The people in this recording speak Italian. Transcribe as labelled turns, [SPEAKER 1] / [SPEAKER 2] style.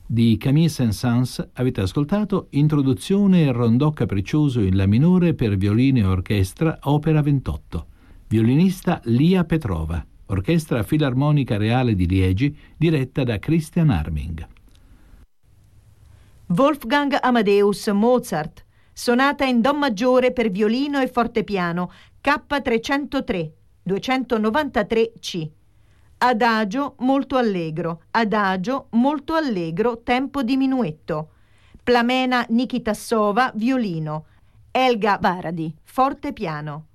[SPEAKER 1] Di Camille Saint-Saëns avete ascoltato Introduzione e rondò capriccioso in La minore per violino e orchestra, opera 28. Violinista Lia Petrova, Orchestra Filarmonica Reale di Liegi, diretta da Christian Arming.
[SPEAKER 2] Wolfgang Amadeus Mozart, sonata in Do maggiore per violino e fortepiano, K303, 293 C. Adagio molto allegro, tempo di minuetto. Plamena Nikitassova, violino. Elga Varadi, fortepiano.